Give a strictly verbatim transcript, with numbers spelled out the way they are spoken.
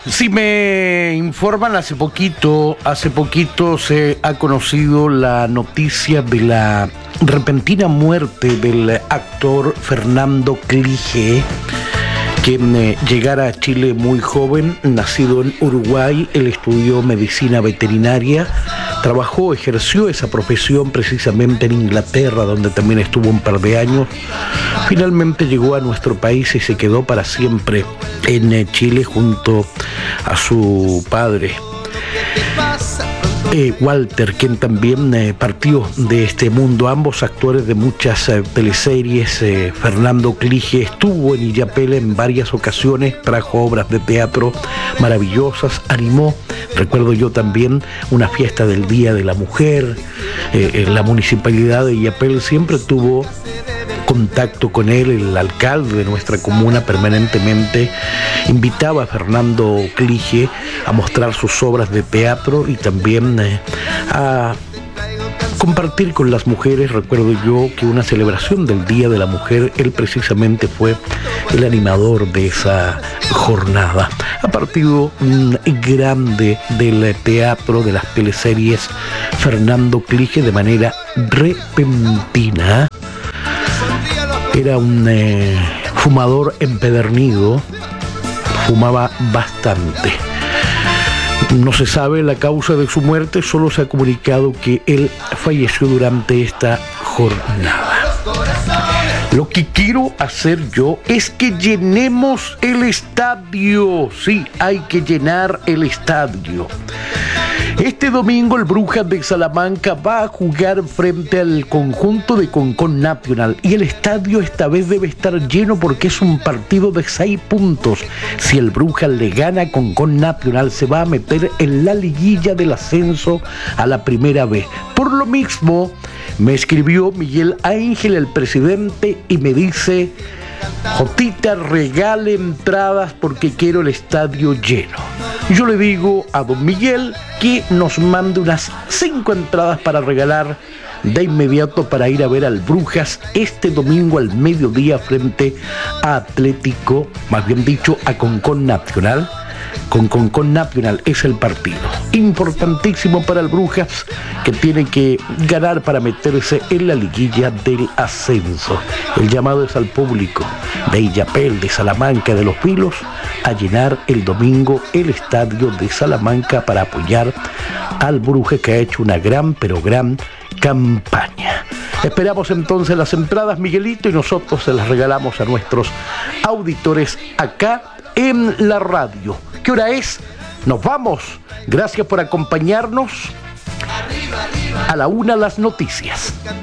Si me informan, hace poquito, hace poquito se ha conocido la noticia de la repentina muerte del actor Fernando Clige, quien eh, llegara a Chile muy joven, nacido en Uruguay. Él estudió medicina veterinaria, trabajó, ejerció esa profesión precisamente en Inglaterra, donde también estuvo un par de años. Finalmente llegó a nuestro país y se quedó para siempre en eh, Chile junto a su padre. Eh, Walter, quien también eh, partió de este mundo, ambos actores de muchas eh, teleseries. eh, Fernando Clige estuvo en Illapel en varias ocasiones, trajo obras de teatro maravillosas, animó, recuerdo yo también, una fiesta del Día de la Mujer. eh, eh, la municipalidad de Illapel siempre tuvo contacto con él. El alcalde de nuestra comuna permanentemente invitaba a Fernando Clige a mostrar sus obras de teatro y también eh, a compartir con las mujeres. Recuerdo yo que una celebración del Día de la Mujer, él precisamente fue el animador de esa jornada. Ha partido un grande del teatro, de las teleseries, Fernando Clige, de manera repentina. Era un eh, fumador empedernido, fumaba bastante. No se sabe la causa de su muerte, solo se ha comunicado que él falleció durante esta jornada. Lo que quiero hacer yo es que llenemos el estadio. Sí, hay que llenar el estadio. Este domingo el Brujas de Salamanca va a jugar frente al conjunto de Concón Nacional y el estadio esta vez debe estar lleno porque es un partido de seis puntos. Si el Brujas le gana a Concón Nacional, se va a meter en la liguilla del ascenso a la primera vez. Por lo mismo, me escribió Miguel Ángel, el presidente, y me dice: Jotita, regale entradas porque quiero el estadio lleno. Yo le digo a don Miguel que nos mande unas cinco entradas para regalar de inmediato para ir a ver al Brujas este domingo al mediodía frente a Atlético, más bien dicho, a Concón Nacional. Con Concón Nacional es el partido importantísimo para el Brujas, que tiene que ganar para meterse en la liguilla del ascenso. El llamado es al público de Illapel, de Salamanca, de Los Vilos, a llenar el domingo el estadio de Salamanca para apoyar al Brujas, que ha hecho una gran, pero gran campaña. Esperamos entonces las entradas, Miguelito, y nosotros se las regalamos a nuestros auditores acá en la radio. ¿Qué hora es? Nos vamos. Gracias por acompañarnos. A la una, las noticias.